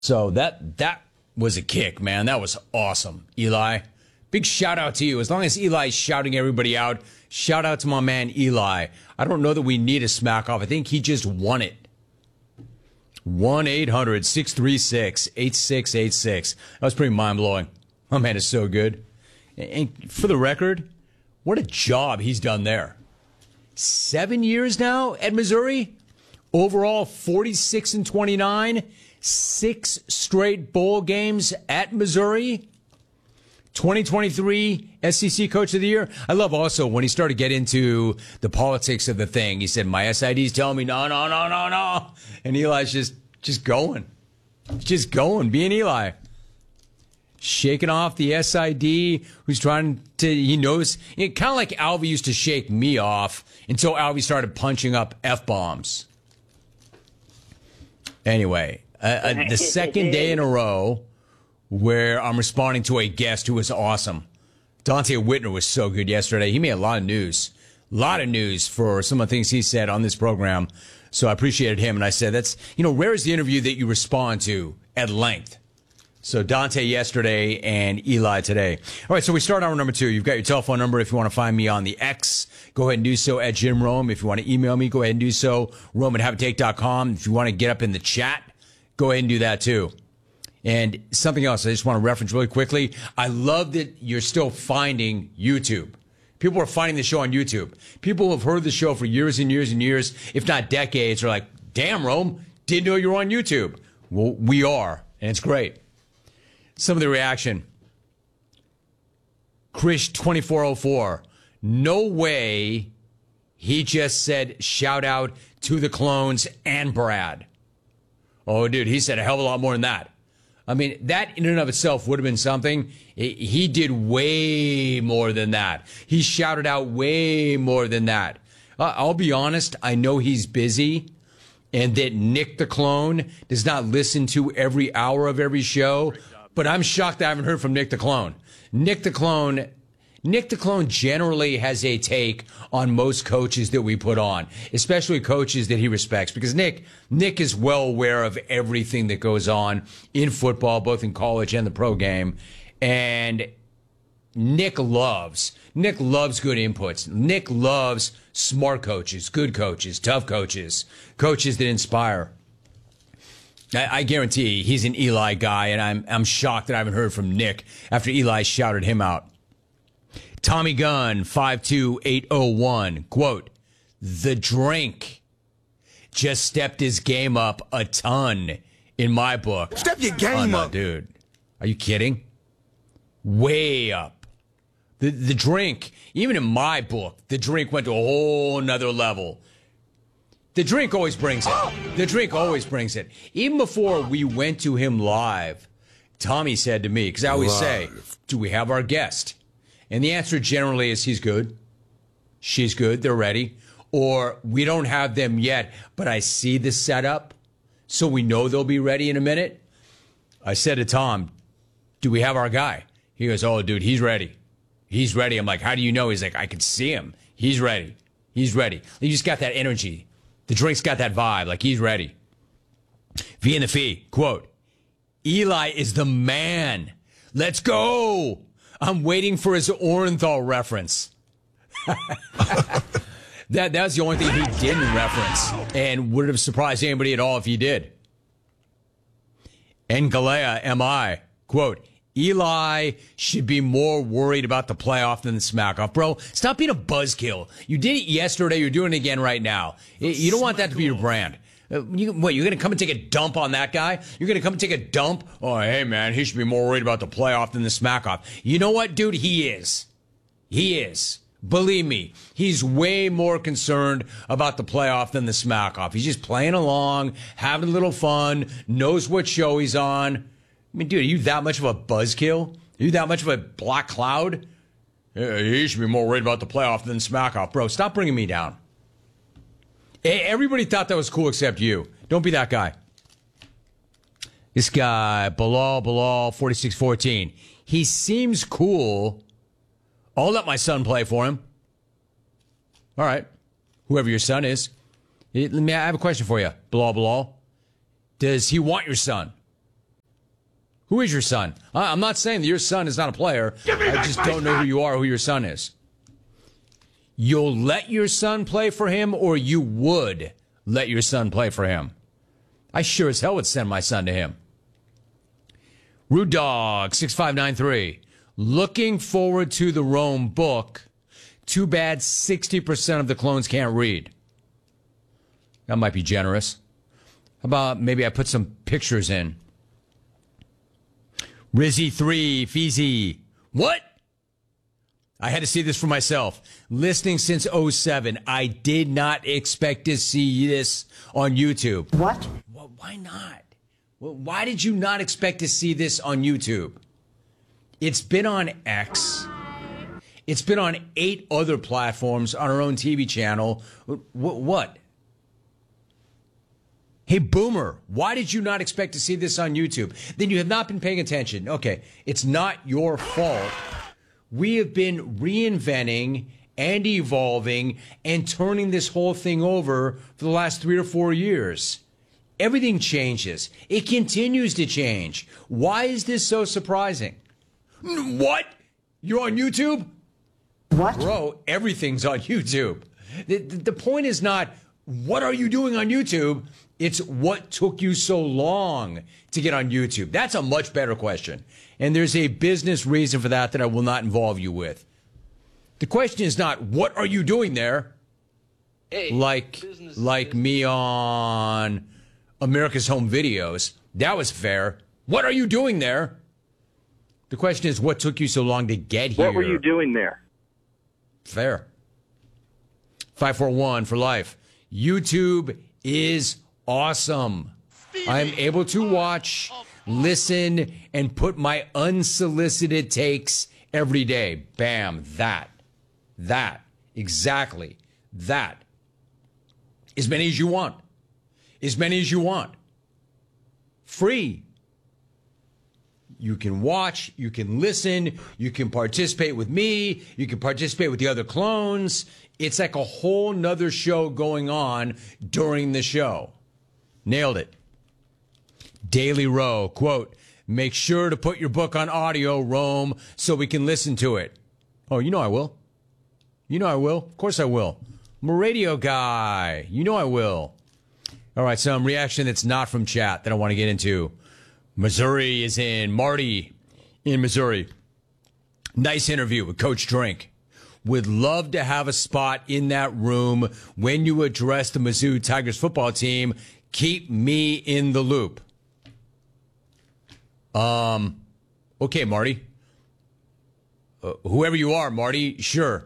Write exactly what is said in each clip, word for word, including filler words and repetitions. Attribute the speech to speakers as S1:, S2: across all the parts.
S1: So that that was a kick, man. That was awesome, Eli. Big shout out to you. As long as Eli's shouting everybody out, shout out to my man Eli. I don't know that we need a smack off. I think he just won it. one eight hundred six three six eight six eight six. That was pretty mind-blowing. My man is so good. And for the record, what a job he's done there. Seven years now at Missouri. Overall, forty-six and twenty-nine. Six straight bowl games at Missouri. twenty twenty-three S E C Coach of the Year. I love also when he started to get into the politics of the thing. He said, my S I D's telling me no, no, no, no, no. And Eli's just, just going. Just going, being Eli. Shaking off the S I D who's trying to, he knows, you know, kind of like Alvy used to shake me off until Alvy started punching up F-bombs. Anyway, uh, uh, the second day in a row where I'm responding to a guest who was awesome. Dante Whitner was so good yesterday. He made a lot of news. A lot of news for some of the things he said on this program. So I appreciated him. And I said, that's, you know, rare is the interview that you respond to at length. So Dante yesterday and Eli today. All right, so we start hour number two. You've got your telephone number if you want to find me on the X. Go ahead and do so at Jim Rome. If you want to email me, go ahead and do so. Rome at have a take dot com. If you want to get up in the chat, go ahead and do that too. And something else I just want to reference really quickly. I love that you're still finding YouTube. People are finding the show on YouTube. People who have heard the show for years and years and years, if not decades, are like, damn, Rome, didn't know you were on YouTube. Well, we are, and it's great. Some of the reaction. Chris twenty-four oh four. No way he just said shout out to the clones and Brad. Oh, dude, he said a hell of a lot more than that. I mean, that in and of itself would have been something. He did way more than that. He shouted out way more than that. Uh, I'll be honest. I know he's busy and that Nick the Clone does not listen to every hour of every show. But I'm shocked I haven't heard from Nick the Clone. Nick the Clone, Nick the Clone generally has a take on most coaches that we put on, especially coaches that he respects. Because Nick, Nick is well aware of everything that goes on in football, both in college and the pro game. And Nick loves, Nick loves good inputs. Nick loves smart coaches, good coaches, tough coaches, coaches that inspire. I guarantee he's an Eli guy, and I'm I'm shocked that I haven't heard from Nick after Eli shouted him out. Tommy Gunn, five two eight oh one, quote, the drink just stepped his game up a ton in my book.
S2: Step your game
S1: oh, no,
S2: up.
S1: Dude. Are you kidding? Way up. The, the drink, even in my book, the drink went to a whole nother level. The drink always brings it. The drink always brings it. Even before we went to him live, Tommy said to me, because I always say, do we have our guest? And the answer generally is he's good. She's good. They're ready. Or we don't have them yet, but I see the setup, so we know they'll be ready in a minute. I said to Tom, do we have our guy? He goes, oh, dude, he's ready. He's ready. I'm like, how do you know? He's like, I can see him. He's ready. He's ready. He just got that energy. The drink's got that vibe, like he's ready. V in the Fee, quote, Eli is the man. Let's go. I'm waiting for his Orenthal reference. that that was the only thing he didn't reference, and would have surprised anybody at all if he did. And Galea, M I, quote, Eli should be more worried about the playoff than the smack off. Bro, stop being a buzzkill. You did it yesterday. You're doing it again right now. You don't want that to be your brand. You, what, you're going to come and take a dump on that guy? You're going to come and take a dump? Oh, hey, man, he should be more worried about the playoff than the smack off. You know what, dude? He is. He is. Believe me, he's way more concerned about the playoff than the smack off. He's just playing along, having a little fun, knows what show he's on. I mean, dude, are you that much of a buzzkill? Are you that much of a black cloud? Yeah, he should be more worried about the playoff than smack off. Bro, stop bringing me down. Everybody thought that was cool except you. Don't be that guy. This guy, Bilal, Bilal, forty-six fourteen. He seems cool. I'll let my son play for him. All right. Whoever your son is. Let me, I have a question for you, Bilal, Bilal. Does he want your son? Who is your son? I'm not saying that your son is not a player. I just don't know who you are, who your son is. You'll let your son play for him, or you would let your son play for him? I sure as hell would send my son to him. Rude Dog, six five nine three. Looking forward to the Rome book. Too bad sixty percent of the clones can't read. That might be generous. How about maybe I put some pictures in? Rizzy three, Feezy. What? I had to see this for myself. Listening since oh seven, I did not expect to see this on YouTube.
S2: What?
S1: Well, why not? Well, why did you not expect to see this on YouTube? It's been on X. It's been on eight other platforms on our own T V channel. What? What? Hey, Boomer, why did you not expect to see this on YouTube? Then you have not been paying attention. Okay, it's not your fault. We have been reinventing and evolving and turning this whole thing over for the last three or four years. Everything changes. It continues to change. Why is this so surprising? What? You're on YouTube?
S2: What?
S1: Bro, everything's on YouTube. The, the, the point is not, what are you doing on YouTube? It's what took you so long to get on YouTube. That's a much better question. And there's a business reason for that that I will not involve you with. The question is not, what are you doing there?
S3: Hey,
S1: like, like me on America's Home Videos. That was fair. What are you doing there? The question is, what took you so long to get here?
S3: What were you doing there?
S1: Fair. five four one for life. YouTube is awesome. I am able to watch, listen, and put my unsolicited takes every day. Bam. That. That. Exactly. That. As many as you want. As many as you want. Free. You can watch, you can listen, you can participate with me, you can participate with the other clones. It's like a whole nother show going on during the show. Nailed it. Daily Row, quote, make sure to put your book on audio, Rome, so we can listen to it. Oh, you know I will. You know I will. Of course I will. I'm a radio guy. You know I will. All right, some reaction that's not from chat that I want to get into. Missouri is in. Marty in Missouri. Nice interview with Coach Drink. Would love to have a spot in that room when you address the Mizzou Tigers football team. Keep me in the loop. Um, okay, Marty. Uh, whoever you are, Marty, sure.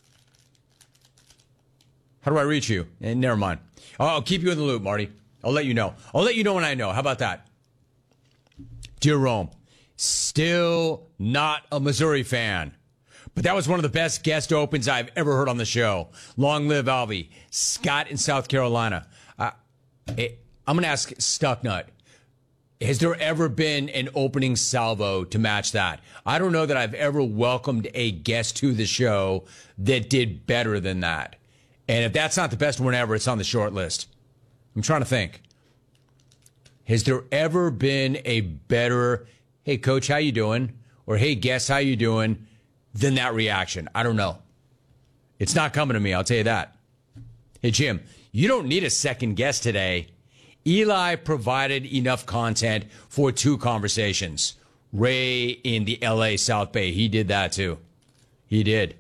S1: How do I reach you? And never mind. I'll keep you in the loop, Marty. I'll let you know. I'll let you know when I know. How about that? Dear Rome, still not a Missouri fan, but that was one of the best guest opens I've ever heard on the show. Long live Alvy. Scott in South Carolina. Uh, I'm going to ask Stucknut. Has there ever been an opening salvo to match that? I don't know that I've ever welcomed a guest to the show that did better than that. And if that's not the best one ever, it's on the short list. I'm trying to think. Has there ever been a better, hey, coach, how you doing? Or, hey, guest, how you doing? Than that reaction? I don't know. It's not coming to me, I'll tell you that. Hey, Jim, you don't need a second guest today. Eli provided enough content for two conversations. Ray in the L A South Bay, he did that too. He did.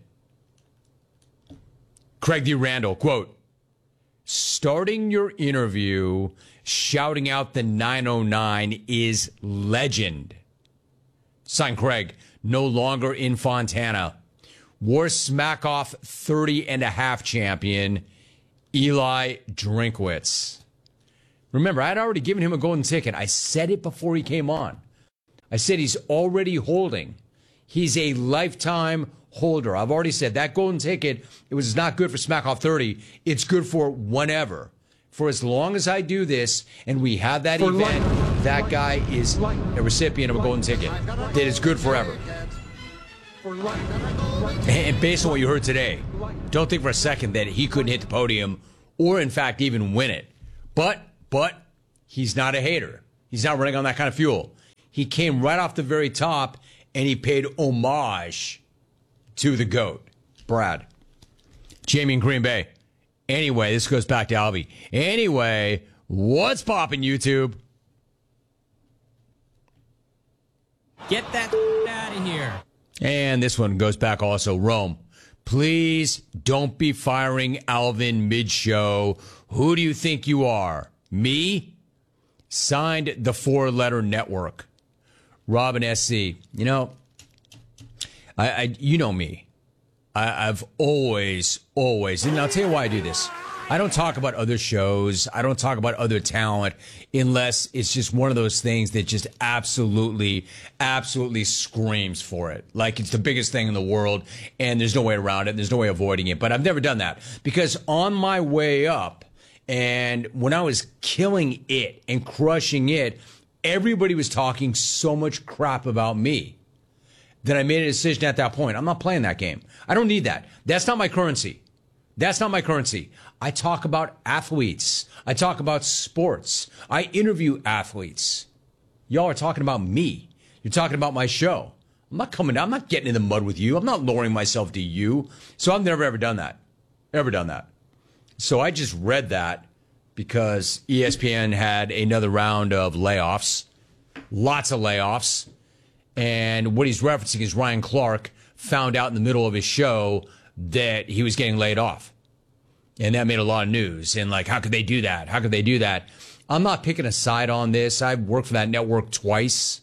S1: Craig D. Randall, quote, starting your interview shouting out the nine oh nine is legend. Signed Craig, no longer in Fontana. War Smackoff thirty and a half champion, Eli Drinkwitz. Remember, I had already given him a golden ticket. I said it before he came on. I said he's already holding. He's a lifetime holder. I've already said that golden ticket, it was not good for Smackoff thirty. It's good for whenever. For as long as I do this and we have that for event, life. That guy is a recipient of a golden ticket that is good forever. And based on what you heard today, don't think for a second that he couldn't hit the podium or, in fact, even win it. But, but, he's not a hater. He's not running on that kind of fuel. he came right off the very top and he paid homage to the GOAT, Brad. Jamie in Green Bay. Anyway, this goes back to Albie. Anyway, what's poppin', YouTube?
S2: Get that out of here.
S1: And this one goes back also. Rome, please don't be firing Alvin mid-show. Who do you think you are? Me? Signed the four-letter network. Robin S C. You know, I, I you know me. I, I've always, always, and I'll tell you why I do this. I don't talk about other shows. I don't talk about other talent unless it's just one of those things that just absolutely, absolutely screams for it. Like it's the biggest thing in the world and there's no way around it. There's no way avoiding it. But I've never done that because on my way up and when I was killing it and crushing it, everybody was talking so much crap about me that I made a decision at that point. I'm not playing that game. I don't need that. That's not my currency. That's not my currency. I talk about athletes. I talk about sports. I interview athletes. Y'all are talking about me. You're talking about my show. I'm not coming I'm not getting in the mud with you. I'm not lowering myself to you. So I've never, ever done that. Ever done that. So I just read that because E S P N had another round of layoffs. Lots of layoffs. And what he's referencing is Ryan Clark found out in the middle of his show that he was getting laid off. And that made a lot of news. And like, how could they do that? How could they do that? I'm not picking a side on this. I've worked for that network twice.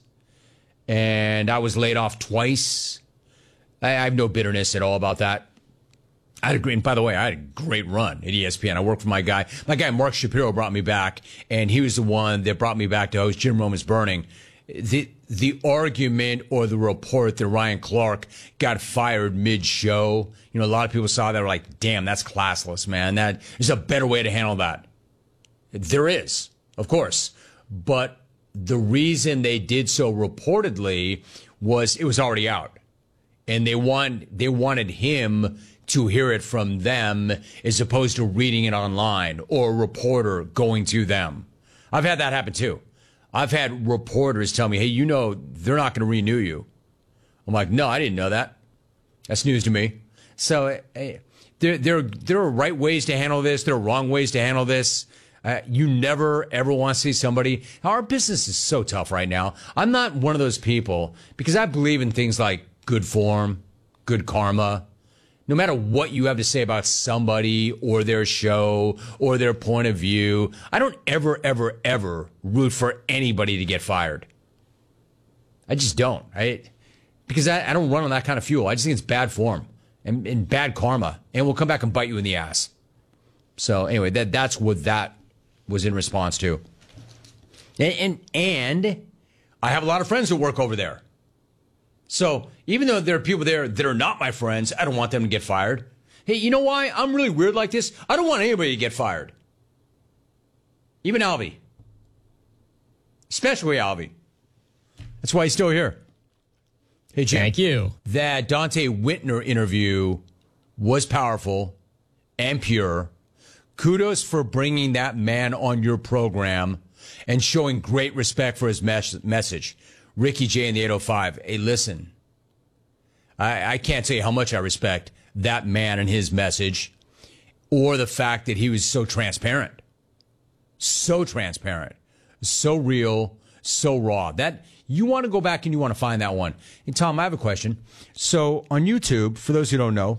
S1: And I was laid off twice. I have no bitterness at all about that. I had a great, and by the way, I had a great run at E S P N. I worked for my guy. My guy, Mark Shapiro, brought me back. And he was the one that brought me back to host Jim Roman's Burning. The the argument or the report that Ryan Clark got fired mid-show, you know, a lot of people saw that were like, damn, that's classless, man. That there's a better way to handle that. There is, of course. But the reason they did so reportedly was it was already out. And they want they wanted him to hear it from them as opposed to reading it online or a reporter going to them. I've had that happen too. I've had reporters tell me, hey, you know, they're not going to renew you. I'm like, no, I didn't know that. That's news to me. So hey, there, there, there are right ways to handle this. There are wrong ways to handle this. Uh, you never, ever want to see somebody. Our business is so tough right now. I'm not one of those people because I believe in things like good form, good karma. No matter what you have to say about somebody or their show or their point of view, I don't ever, ever, ever root for anybody to get fired. I just don't. I, because I, I don't run on that kind of fuel. I just think it's bad form and, and bad karma, and will come back and bite you in the ass. So anyway, that that's what that was in response to. And, and, and I have a lot of friends who work over there. So even though there are people there that are not my friends, I don't want them to get fired. Hey, you know why I'm really weird like this? I don't want anybody to get fired. Even Albie. Especially Albie. That's why he's still here. Hey, Jim.
S2: Thank you.
S1: That Dante Whitner interview was powerful and pure. Kudos for bringing that man on your program and showing great respect for his mes- message. Ricky J in the eight oh five. Hey, listen, I, I can't tell you how much I respect that man and his message or the fact that he was so transparent, so transparent, so real, so raw. That you want to go back and you want to find that one. And Tom, I have a question. So on YouTube, for those who don't know,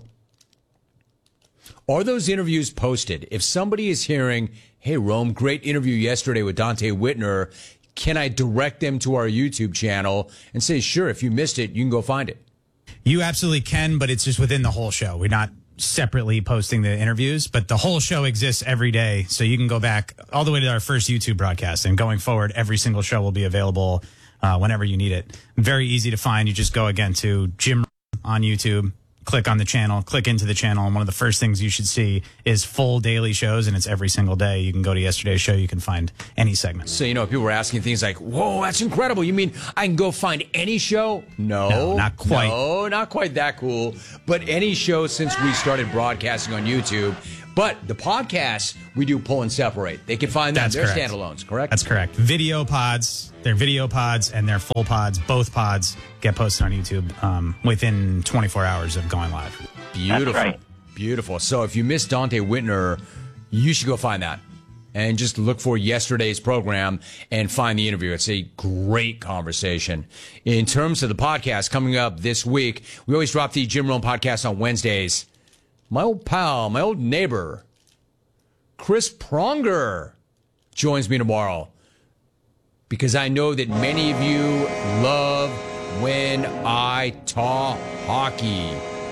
S1: are those interviews posted? If somebody is hearing, hey, Rome, great interview yesterday with Dante Whitner, can I direct them to our YouTube channel and say, sure, if you missed it, you can go find it?
S4: You absolutely can, but it's just within the whole show. We're not separately posting the interviews, but the whole show exists every day. So you can go back all the way to our first YouTube broadcast. And going forward, every single show will be available uh, whenever you need it. Very easy to find. You just go again to Jim on YouTube, click on the channel, click into the channel, and one of the first things you should see is full daily shows, and it's every single day. You can go to yesterday's show, you can find any segment.
S1: So, you know, people were asking things like, whoa, that's incredible. You mean I can go find any show? No,
S4: no not quite.
S1: No, not quite that cool. But any show since we started broadcasting on YouTube, But the podcasts, we do pull and separate. They can find them.
S4: That's
S1: They're
S4: correct.
S1: standalones, correct?
S4: That's correct. Video pods, they're video pods and they're full pods. Both pods get posted on YouTube um, within twenty-four hours of going live.
S1: Beautiful.
S3: That's right.
S1: Beautiful. So if you missed Dante Whitner, you should go find that. And just look for yesterday's program and find the interview. It's a great conversation. In terms of the podcast coming up this week, we always drop the Jim Rome podcast on Wednesdays. My old pal, my old neighbor, Chris Pronger, joins me tomorrow. Because I know that many of you love when I talk hockey.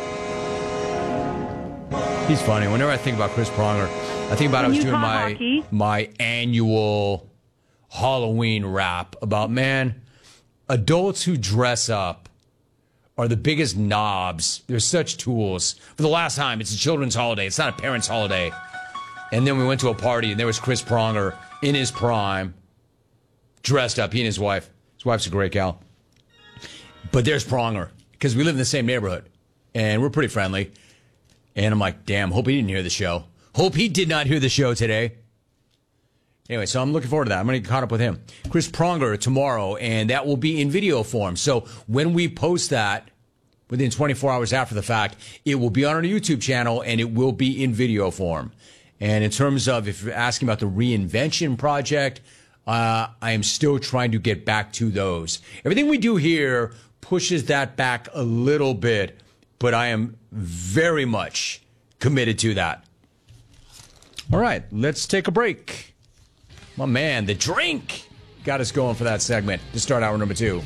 S1: He's funny. Whenever I think about Chris Pronger, I think about
S5: When
S1: I was
S5: you
S1: doing
S5: talk
S1: my
S5: hockey?
S1: my annual Halloween rap about, man, adults who dress up are the biggest knobs. They're such tools. For the last time, it's a children's holiday. It's not a parent's holiday. And then we went to a party, and there was Chris Pronger in his prime, dressed up, he and his wife. His wife's a great gal. But there's Pronger, because we live in the same neighborhood, and we're pretty friendly. And I'm like, damn, hope he didn't hear the show. Hope he did not hear the show today. Anyway, so I'm looking forward to that. I'm going to get caught up with him. Chris Pronger tomorrow, and that will be in video form. So when we post that, within twenty-four hours after the fact, it will be on our YouTube channel, and it will be in video form. And in terms of, if you're asking about the reinvention project, uh, I am still trying to get back to those. Everything we do here pushes that back a little bit, but I am very much committed to that. All right, let's take a break. My man, the drink got us going for that segment to start hour number two.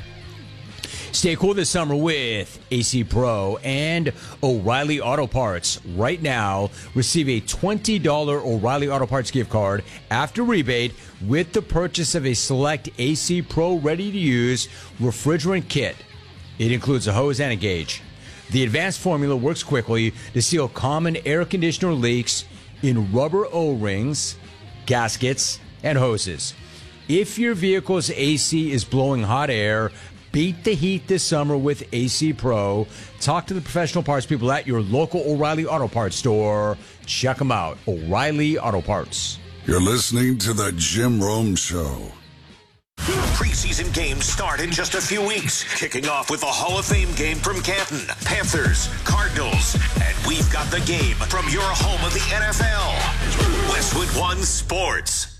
S1: Stay cool this summer with A C Pro and O'Reilly Auto Parts. Right now, receive a twenty dollars O'Reilly Auto Parts gift card after rebate with the purchase of a select A C Pro ready-to-use refrigerant kit. It includes a hose and a gauge. The advanced formula works quickly to seal common air conditioner leaks in rubber O-rings, gaskets, and hoses. If your vehicle's A C is blowing hot air, beat the heat this summer with A C Pro. Talk to the professional parts people at your local O'Reilly Auto Parts store. Check them out. O'Reilly Auto Parts.
S6: You're listening to the Jim Rome Show.
S7: Preseason games start in just a few weeks, kicking off with the Hall of Fame game from Canton, Panthers, Cardinals, and we've got the game from your home of the N F L, Westwood One Sports.